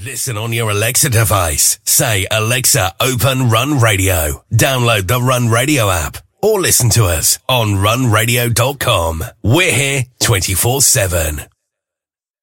Listen on your Alexa device. Say, Alexa, open Run Radio. Download the Run Radio app or listen to us on runradio.com. We're here 24/7.